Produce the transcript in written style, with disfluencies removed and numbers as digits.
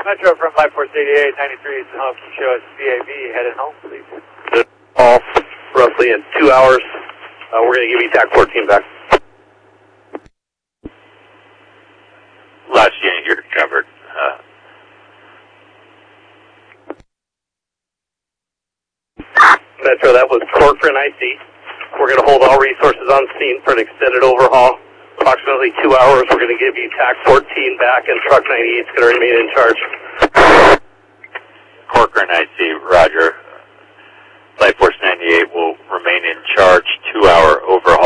Metro from Flight Force 88, 93 is home. Can you show us VAB headed home, please? Off roughly in 2 hours. We're going to give you TAC 14 back. Last unit, you're covered. Metro, that was Corcoran IC. We're going to hold all resources on scene for an extended overhaul. Approximately 2 hours. We're going to give you TAC 14 back, and Truck 98 is going to remain in charge. Corcoran IC, roger. Flight Force 98 will remain in charge. 2 hour overhaul.